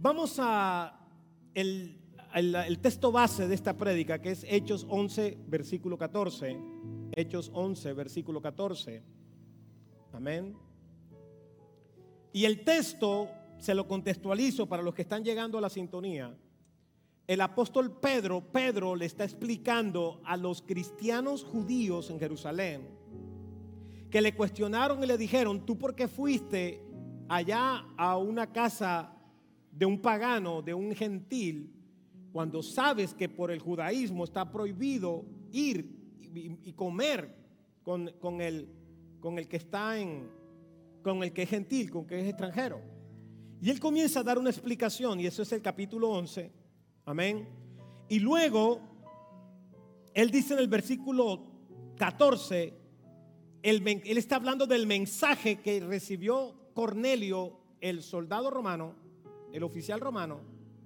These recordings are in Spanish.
Vamos a el texto base de esta prédica, que es Hechos 11, versículo 14. Hechos 11, versículo 14. Amén. Y el texto se lo contextualizo para los que están llegando a la sintonía. El apóstol Pedro le está explicando a los cristianos judíos en Jerusalén, que le cuestionaron y le dijeron: ¿tú por qué fuiste allá a una casa de un pagano, de un gentil, cuando sabes que por el judaísmo está prohibido ir y comer con el que está con el que es gentil, con el que es extranjero? Y él comienza a dar una explicación, y eso es el capítulo 11. Amén. Y luego él dice en el versículo 14, él está hablando del mensaje que recibió Cornelio, el soldado romano, el oficial romano,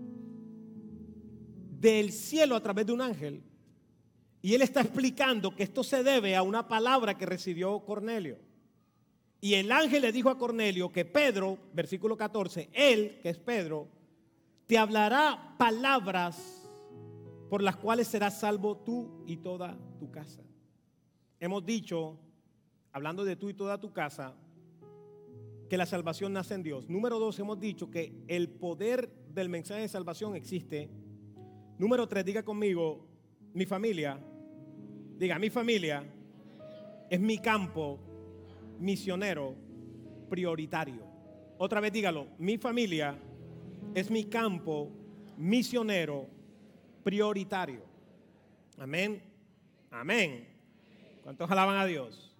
del cielo a través de un ángel. Y él está explicando que esto se debe a una palabra que recibió Cornelio. Y el ángel le dijo a Cornelio que Pedro, versículo 14, él, que es Pedro, te hablará palabras por las cuales serás salvo tú y toda tu casa. Hemos dicho, hablando de tú y toda tu casa, que la salvación nace en Dios. Número 2, hemos dicho que el poder del mensaje de salvación existe. Número 3, diga conmigo, mi familia. Diga, mi familia es mi campo misionero prioritario. Otra vez dígalo, mi familia es mi campo misionero prioritario. Amén. Amén. ¿Cuántos alaban a Dios?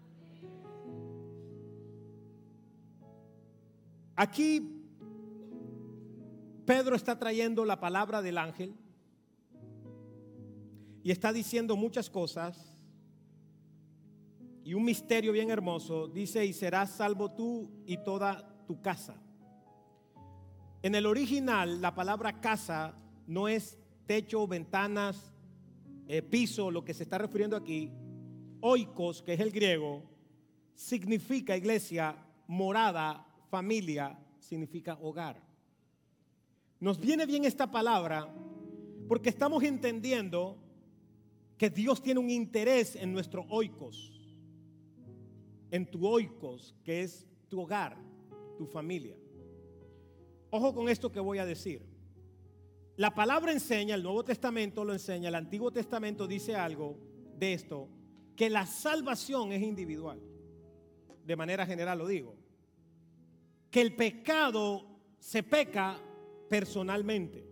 Aquí Pedro está trayendo la palabra del ángel y está diciendo muchas cosas. Y un misterio bien hermoso, dice: y serás salvo tú y toda tu casa. En el original, la palabra casa no es techo, ventanas, piso, lo que se está refiriendo aquí. Oikos, que es el griego, significa, iglesia, morada, familia, significa hogar. Nos viene bien esta palabra porque estamos entendiendo que Dios tiene un interés en nuestro oikos, en tu oikos, que es tu hogar, tu familia. Ojo con esto que voy a decir. La palabra enseña, el Nuevo Testamento lo enseña, el Antiguo Testamento dice algo de esto, que la salvación es individual. De manera general lo digo. Que el pecado se peca personalmente.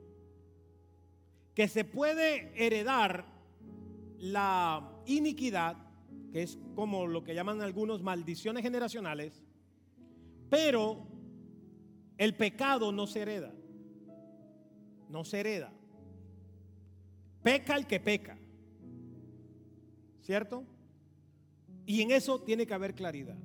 Que se puede heredar la iniquidad, que es como lo que llaman algunos maldiciones generacionales, pero el pecado no se hereda. No se hereda. Peca el que peca, ¿cierto? Y en eso tiene que haber claridad.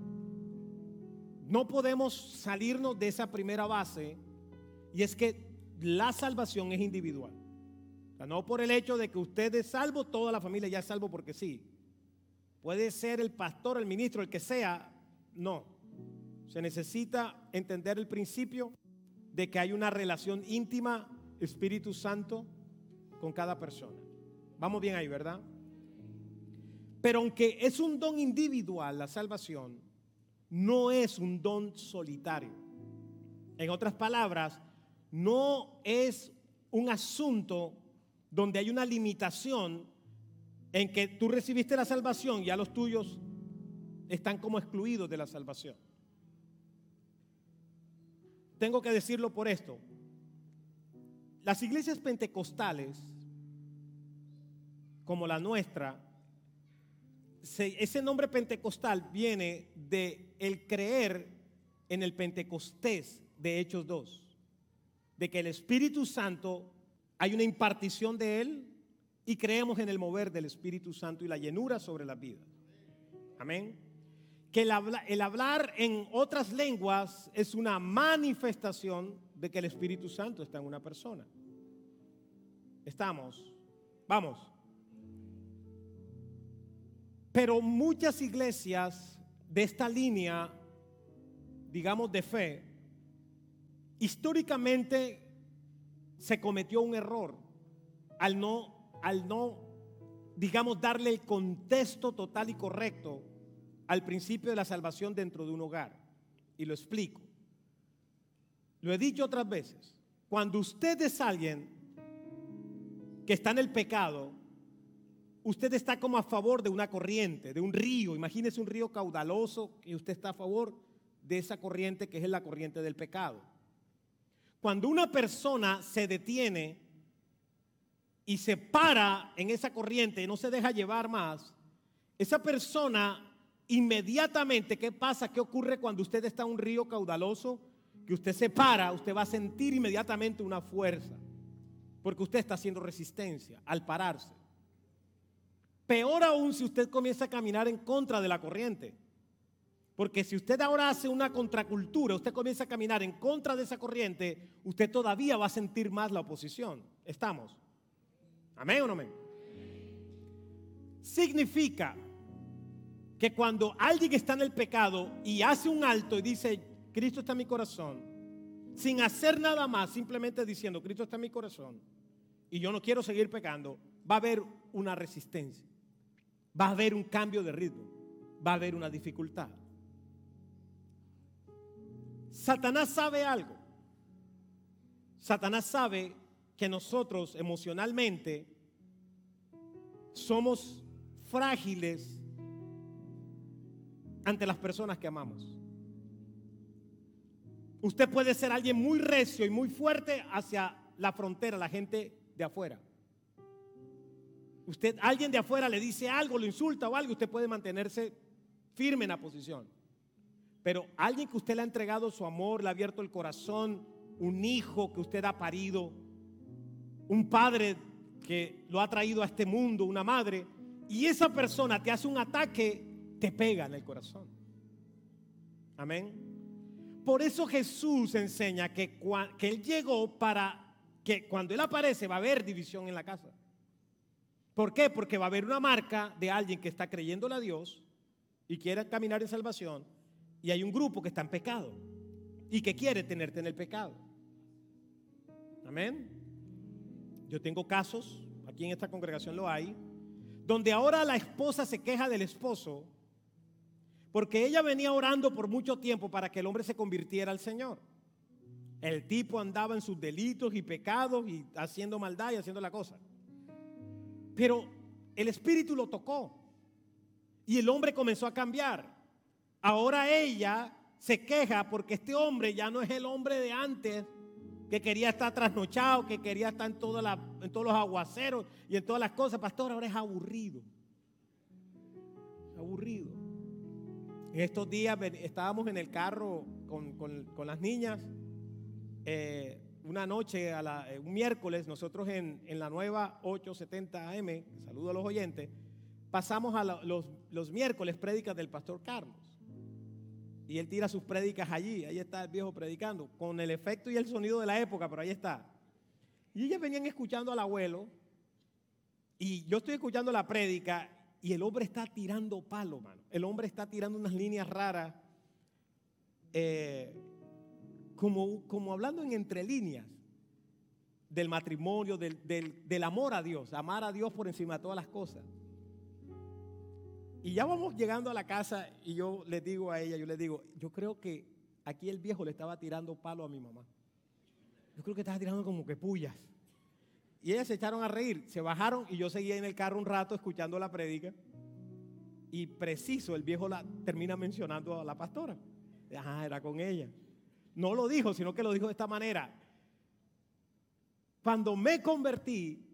No podemos salirnos de esa primera base, y es que la salvación es individual. O sea, no por el hecho de que usted es salvo, toda la familia ya es salvo porque sí. Puede ser el pastor, el ministro, el que sea. No. Se necesita entender el principio de que hay una relación íntima, Espíritu Santo, con cada persona. Vamos bien ahí, ¿verdad? Pero aunque es un don individual, la salvación no es un don solitario. En otras palabras, no es un asunto donde hay una limitación en que tú recibiste la salvación y ya los tuyos están como excluidos de la salvación. Tengo que decirlo por esto. Las iglesias pentecostales, como la nuestra, ese nombre pentecostal viene de el creer en el Pentecostés de Hechos 2, de que el Espíritu Santo hay una impartición de él y creemos en el mover del Espíritu Santo y la llenura sobre las vidas. Amén. Que el hablar en otras lenguas es una manifestación de que el Espíritu Santo está en una persona. Estamos, vamos. Pero muchas iglesias de esta línea, digamos, de fe, históricamente se cometió un error al no, digamos, darle el contexto total y correcto al principio de la salvación dentro de un hogar. Y lo explico. Lo he dicho otras veces. Cuando usted es alguien que está en el pecado, usted está como a favor de una corriente, de un río. Imagínese un río caudaloso y usted está a favor de esa corriente que es la corriente del pecado. Cuando una persona se detiene y se para en esa corriente y no se deja llevar más, esa persona inmediatamente, ¿qué pasa? ¿Qué ocurre cuando usted está en un río caudaloso? Que usted se para, usted va a sentir inmediatamente una fuerza, porque usted está haciendo resistencia al pararse. Peor aún si usted comienza a caminar en contra de la corriente, porque si usted ahora hace una contracultura, usted comienza a caminar en contra de esa corriente, usted todavía va a sentir más la oposición. ¿Estamos? ¿Amén o no amén? Significa que cuando alguien está en el pecado y hace un alto y dice, Cristo está en mi corazón, sin hacer nada más, simplemente diciendo, Cristo está en mi corazón y yo no quiero seguir pecando, va a haber una resistencia, va a haber un cambio de ritmo, va a haber una dificultad. Satanás sabe algo. Satanás sabe que nosotros emocionalmente somos frágiles ante las personas que amamos. Usted puede ser alguien muy recio y muy fuerte hacia la frontera, la gente de afuera. Alguien de afuera le dice algo, lo insulta o algo, usted puede mantenerse firme en la posición. Pero alguien que usted le ha entregado su amor, le ha abierto el corazón, un hijo que usted ha parido, un padre que lo ha traído a este mundo, una madre, y esa persona te hace un ataque, te pega en el corazón. Amén. Por eso Jesús enseña que Él llegó para que cuando Él aparece va a haber división en la casa. ¿Por qué? Porque va a haber una marca de alguien que está creyéndole a Dios y quiere caminar en salvación, y hay un grupo que está en pecado y que quiere tenerte en el pecado. Amén. Yo tengo casos, aquí en esta congregación lo hay, donde ahora la esposa se queja del esposo porque ella venía orando por mucho tiempo para que el hombre se convirtiera al Señor. El tipo andaba en sus delitos y pecados y haciendo maldad y haciendo la cosa. Pero el Espíritu lo tocó y el hombre comenzó a cambiar. Ahora ella se queja porque este hombre ya no es el hombre de antes, que quería estar trasnochado, que quería estar en todos los aguaceros y en todas las cosas. Pastor, ahora es aburrido. Aburrido. En estos días estábamos en el carro con las niñas. Una noche, un miércoles, nosotros en la nueva 870 AM, saludo a los oyentes, pasamos a los miércoles prédicas del pastor Carlos. Y él tira sus prédicas allí, ahí está el viejo predicando, con el efecto y el sonido de la época, pero ahí está. Y ellas venían escuchando al abuelo, y yo estoy escuchando la prédica, y el hombre está tirando palo, mano. El hombre está tirando unas líneas raras, como hablando en entre líneas del matrimonio, del amor a Dios, amar a Dios por encima de todas las cosas. Y ya vamos llegando a la casa y yo le digo a ella, yo creo que aquí el viejo le estaba tirando palo a mi mamá. Yo creo que estaba tirando como que pullas. Y ellas se echaron a reír, se bajaron y yo seguía en el carro un rato escuchando la prédica. Y preciso, el viejo termina mencionando a la pastora. Era con ella. No lo dijo, sino que lo dijo de esta manera. Cuando me convertí,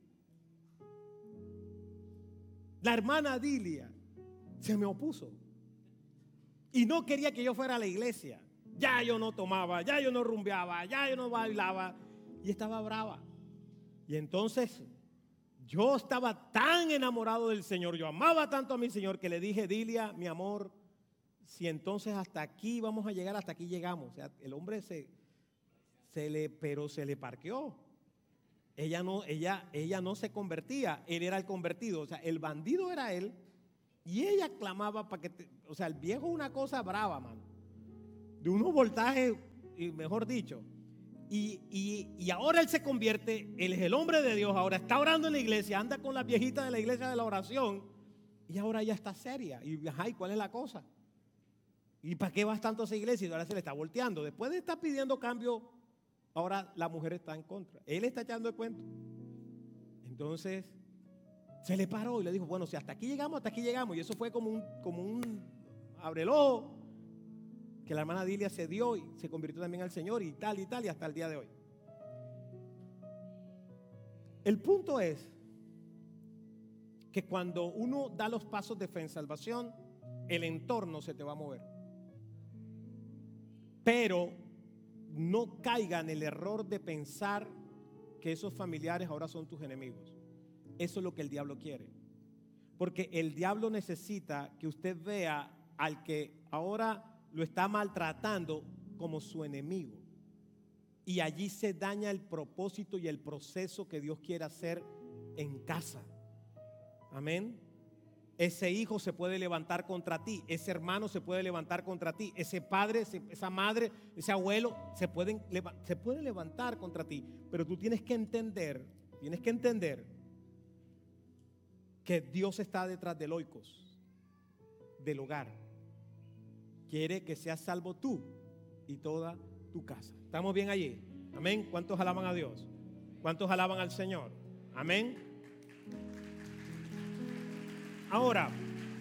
la hermana Dilia se me opuso y no quería que yo fuera a la iglesia. Ya yo no tomaba, ya yo no rumbeaba, ya yo no bailaba y estaba brava. Y entonces yo estaba tan enamorado del Señor, yo amaba tanto a mi Señor que le dije, Dilia, mi amor, si entonces hasta aquí vamos a llegar, hasta aquí llegamos. O sea, el hombre se le parqueó. Ella no se convertía, él era el convertido. O sea, el bandido era él. Y ella clamaba para que, o sea, el viejo una cosa brava, mano. De unos voltajes, y mejor dicho. Y ahora él se convierte, él es el hombre de Dios, ahora está orando en la iglesia, anda con las viejitas de la iglesia de la oración, y ahora ya está seria. ¿Y cuál es la cosa? ¿Y para qué vas tanto a esa iglesia? Y ahora se le está volteando. Después de estar pidiendo cambio, ahora la mujer está en contra. Él está echando el cuento. Entonces se le paró y le dijo, bueno, si hasta aquí llegamos, hasta aquí llegamos. Y eso fue como un abreló, que la hermana Dilia se dio y se convirtió también al Señor y tal, y hasta el día de hoy. El punto es que cuando uno da los pasos de fe en salvación, el entorno se te va a mover. Pero no caiga en el error de pensar que esos familiares ahora son tus enemigos. Eso es lo que el diablo quiere. Porque el diablo necesita que usted vea al que ahora lo está maltratando como su enemigo. Y allí se daña el propósito y el proceso que Dios quiere hacer en casa. Amén. Ese hijo se puede levantar contra ti, ese hermano se puede levantar contra ti, ese padre, esa madre, ese abuelo se puede levantar contra ti. Pero tú tienes que entender que Dios está detrás del oikos, del hogar. Quiere que seas salvo tú y toda tu casa. ¿Estamos bien allí? Amén. ¿Cuántos alaban a Dios? ¿Cuántos alaban al Señor? Amén. Ahora,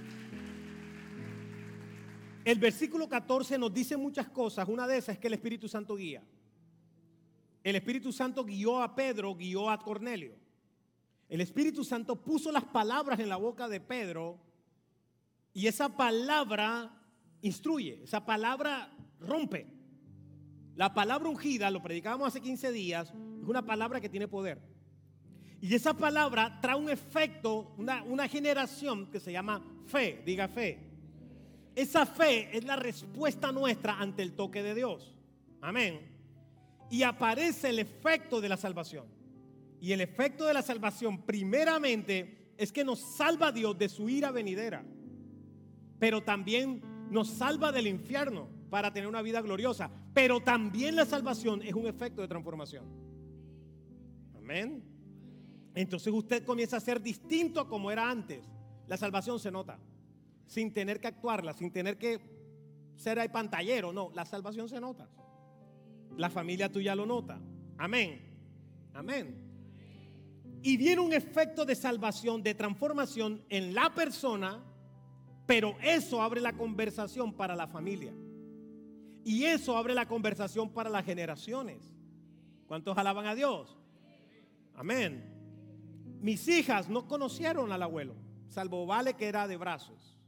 el versículo 14 nos dice muchas cosas. Una de esas es que el Espíritu Santo guía. El Espíritu Santo guió a Pedro, guió a Cornelio. El Espíritu Santo puso las palabras en la boca de Pedro y esa palabra instruye, esa palabra rompe. La palabra ungida, lo predicábamos hace 15 días, es una palabra que tiene poder. Y esa palabra trae un efecto, una generación que se llama fe, diga fe. Esa fe es la respuesta nuestra ante el toque de Dios. Amén. Y aparece el efecto de la salvación. Y el efecto de la salvación primeramente es que nos salva Dios de su ira venidera. Pero también nos salva del infierno para tener una vida gloriosa. Pero también la salvación es un efecto de transformación. Amén. Entonces usted comienza a ser distinto a como era antes. La salvación se nota, sin tener que actuarla, sin tener que ser ahí pantallero. No, la salvación se nota. La familia tuya lo nota. Amén. Amén. Y viene un efecto de salvación, de transformación en la persona, pero eso abre la conversación para la familia. Y eso abre la conversación para las generaciones. ¿Cuántos alaban a Dios? Amén. Mis hijas no conocieron al abuelo, salvo Vale, que era de brazos.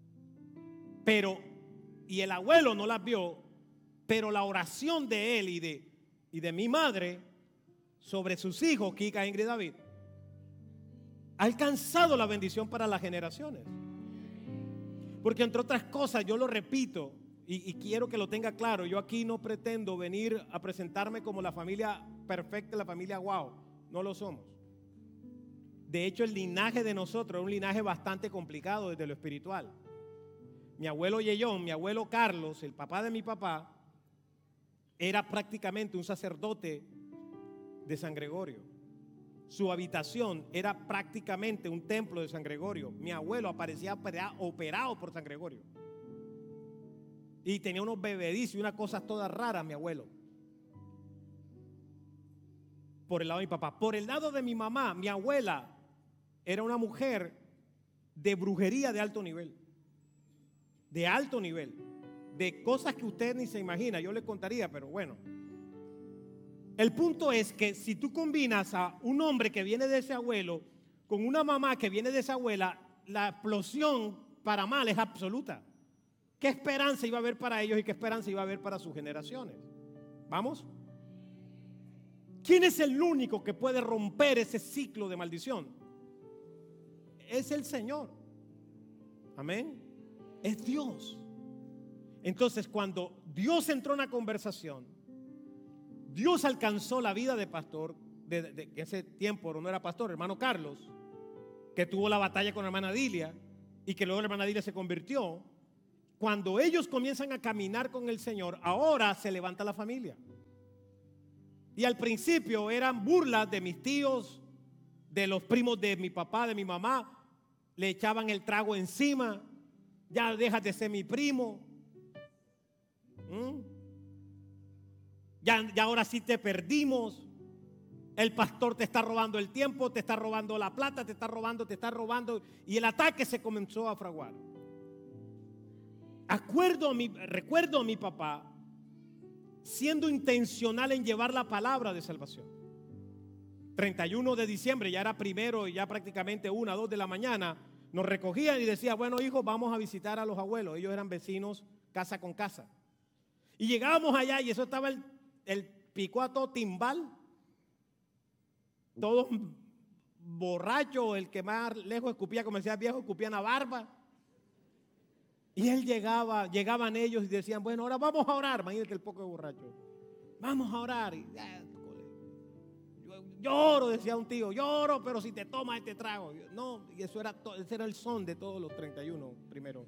Y el abuelo no las vio, pero la oración de él y de mi madre sobre sus hijos, Kika, Ingrid y David, ha alcanzado la bendición para las generaciones. Porque entre otras cosas, yo lo repito y quiero que lo tenga claro, yo aquí no pretendo venir a presentarme como la familia perfecta, la familia wow, no lo somos. De hecho, el linaje de nosotros es un linaje bastante complicado desde lo espiritual. Mi abuelo Yeyón, mi abuelo Carlos, el papá de mi papá, era prácticamente un sacerdote de San Gregorio. Su habitación era prácticamente un templo de San Gregorio. Mi abuelo aparecía operado por San Gregorio. Y tenía unos bebedizos y unas cosas todas raras, mi abuelo. Por el lado de mi papá. Por el lado de mi mamá, mi abuela era una mujer de brujería de alto nivel. De alto nivel. De cosas que usted ni se imagina. Yo le contaría, pero bueno. El punto es que si tú combinas a un hombre que viene de ese abuelo con una mamá que viene de esa abuela, la explosión para mal es absoluta. ¿Qué esperanza iba a haber para ellos y qué esperanza iba a haber para sus generaciones? ¿Vamos? ¿Quién es el único que puede romper ese ciclo de maldición? Es el Señor. Amén. Es Dios. Entonces, cuando Dios entró en una conversación, Dios alcanzó la vida de pastor, de ese tiempo no era pastor, hermano Carlos, que tuvo la batalla con la hermana Dilia y que luego la hermana Dilia se convirtió. Cuando ellos comienzan a caminar con el Señor, ahora se levanta la familia. Y al principio eran burlas de mis tíos, de los primos de mi papá, de mi mamá. Le echaban el trago encima. Ya dejas de ser mi primo. Ya ahora sí te perdimos. El pastor te está robando el tiempo, te está robando la plata, te está robando. Y el ataque se comenzó a fraguar. Recuerdo a mi papá siendo intencional en llevar la palabra de salvación. 31 de diciembre, ya era primero y ya prácticamente 1, 2 de la mañana, nos recogían y decía, bueno hijos, vamos a visitar a los abuelos. Ellos eran vecinos casa con casa. Y llegábamos allá y eso estaba el picuato timbal, todos borrachos, el que más lejos escupía, como decía el viejo, escupían a barba. Y él llegaban ellos y decían, bueno, ahora vamos a orar. Imagínate el poco de borracho. Vamos a orar. Y, yo lloro, decía un tío, lloro, pero si te tomas este trago. No, y ese era el son de todos los 31 primero.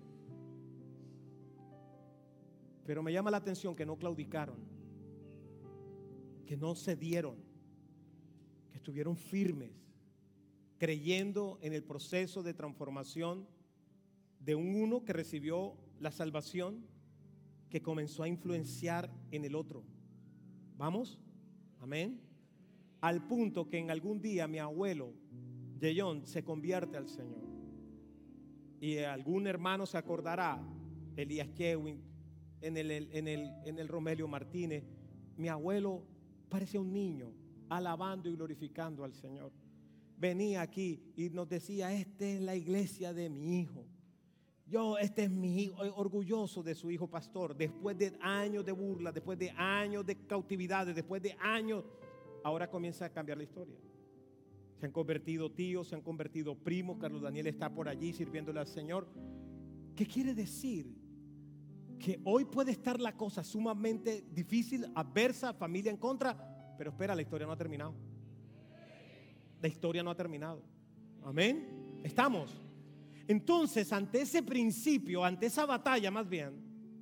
Pero me llama la atención que no claudicaron, que no cedieron, que estuvieron firmes, creyendo en el proceso de transformación de uno que recibió la salvación, que comenzó a influenciar en el otro. ¿Vamos? Amén. Al punto que en algún día mi abuelo Yeyón se convierte al Señor. Y algún hermano se acordará, Elías Chewin, en el Romelio Martínez, mi abuelo parecía un niño alabando y glorificando al Señor. Venía aquí y nos decía, esta es la iglesia de mi hijo. Este es mi hijo, orgulloso de su hijo pastor. Después de años de burla, después de años de cautividades, después de años, ahora comienza a cambiar la historia. Se han convertido tíos, se han convertido primos. Carlos Daniel está por allí sirviéndole al Señor. ¿Qué quiere decir? Que hoy puede estar la cosa sumamente difícil, adversa, familia en contra, pero espera, la historia no ha terminado. La historia no ha terminado. Amén. ¿Estamos? Entonces, ante ese principio, ante esa batalla más bien,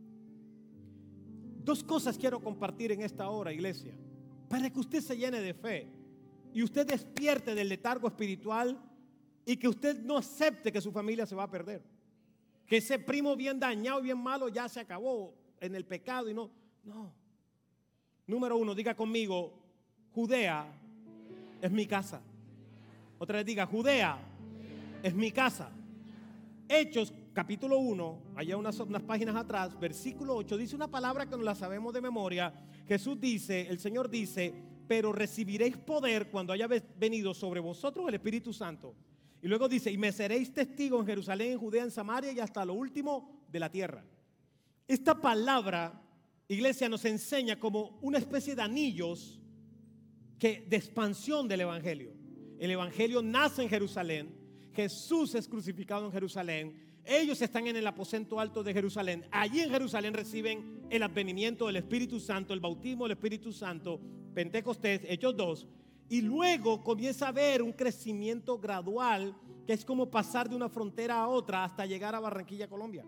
dos cosas quiero compartir en esta hora, iglesia, para que usted se llene de fe y usted despierte del letargo espiritual y que usted no acepte que su familia se va a perder. Que ese primo bien dañado y bien malo ya se acabó en el pecado y no. Número 1, diga conmigo, Judea es mi casa. Otra vez diga, Judea es mi casa. Hechos capítulo 1, allá unas páginas atrás, versículo 8, dice una palabra que no la sabemos de memoria. Jesús dice, el Señor dice, pero recibiréis poder cuando haya venido sobre vosotros el Espíritu Santo. Y luego dice, y me seréis testigos en Jerusalén, en Judea, en Samaria y hasta lo último de la tierra. Esta palabra, iglesia, nos enseña como una especie de anillos de expansión del Evangelio. El Evangelio nace en Jerusalén. Jesús es crucificado en Jerusalén. Ellos están en el aposento alto de Jerusalén. Allí en Jerusalén reciben el advenimiento del Espíritu Santo, el bautismo del Espíritu Santo, Pentecostés, Hechos 2. Y luego comienza a haber un crecimiento gradual que es como pasar de una frontera a otra hasta llegar a Barranquilla, Colombia.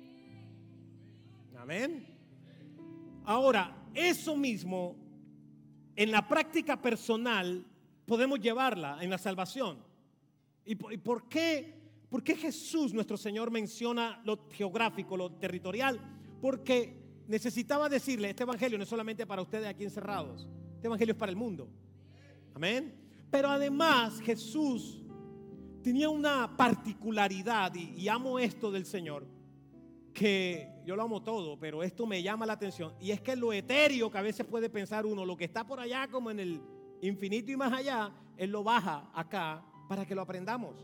Amén. Ahora, eso mismo en la práctica personal podemos llevarla en la salvación. ¿Y por qué Jesús, nuestro Señor, menciona lo geográfico, lo territorial? Porque necesitaba decirle, este evangelio no es solamente para ustedes aquí encerrados, este evangelio es para el mundo. Amén. Pero además Jesús tenía una particularidad, y amo esto del Señor, que yo lo amo todo, pero esto me llama la atención, y es que lo etéreo que a veces puede pensar uno, lo que está por allá como en el infinito y más allá, Él lo baja acá para que lo aprendamos.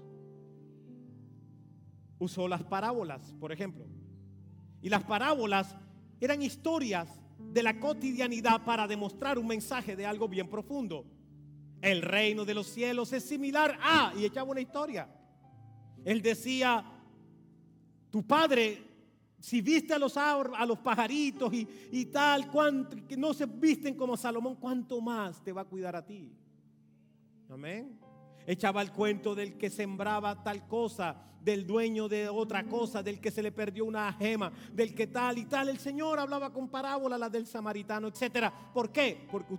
Usó las parábolas, por ejemplo, y las parábolas eran historias de la cotidianidad para demostrar un mensaje de algo bien profundo. El reino de los cielos es similar a, y echaba una historia. Él decía, tu padre, si viste a los pajaritos y tal, que no se visten como Salomón, ¿cuánto más te va a cuidar a ti? Amén. Echaba el cuento del que sembraba tal cosa, del dueño de otra cosa, del que se le perdió una gema, del que tal y tal. El Señor hablaba con parábolas, las del samaritano, etcétera. ¿Por qué? Porque